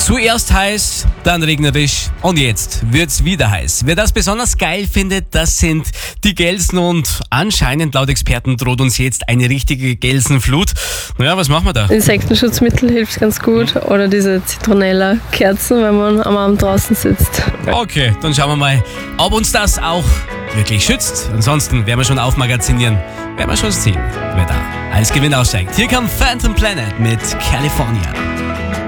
Zuerst heiß, dann regnerisch und jetzt wird's wieder heiß. Wer das besonders geil findet, das sind die Gelsen und anscheinend laut Experten droht uns jetzt eine richtige Gelsenflut. Naja, was machen wir da? Insektenschutzmittel hilft ganz gut oder diese Zitronella-Kerzen, wenn man am Abend draußen sitzt. Okay, dann schauen wir mal, ob uns das auch wirklich schützt. Ansonsten werden wir schon aufmagazinieren, werden wir schon sehen, wer da als Gewinn aussteigt. Hier kommt Phantom Planet mit California.